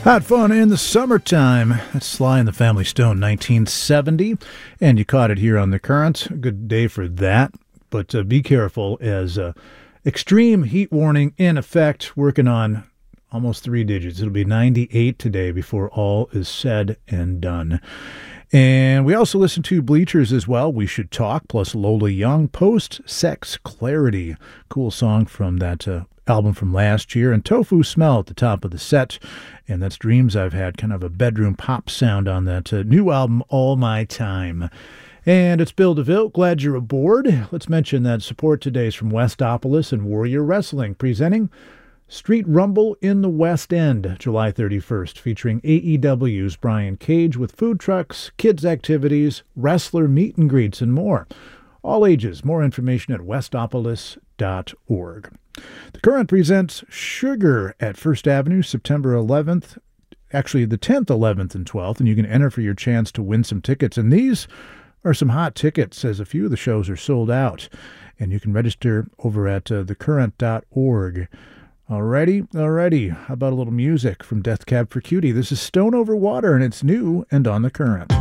Hot fun in the summertime. That's Sly and the Family Stone, 1970. And you caught it here on The Current. A good day for that. But be careful as extreme heat warning in effect, working on almost 3 digits. It'll be 98 today before all is said and done. And we also listen to Bleachers as well. We Should Talk, plus Lola Young, Post-Sex Clarity. Cool song from that album from last year. And Tofu Smell at the top of the set. And that's Dreams I've Had, kind of a bedroom pop sound on that new album, All My Time. And it's Bill DeVille. Glad you're aboard. Let's mention that support today is from Westopolis and Warrior Wrestling, presenting Street Rumble in the West End, July 31st, featuring AEW's Brian Cage with food trucks, kids' activities, wrestler meet and greets, and more. All ages. More information at westopolis.org. The Current presents Sugar at First Avenue, September 11th. Actually, the 10th, 11th, and 12th, and you can enter for your chance to win some tickets. And these are some hot tickets, as a few of the shows are sold out. And you can register over at thecurrent.org. Alrighty. How about a little music from Death Cab for Cutie? This is Stone Over Water, and it's new and on The Current.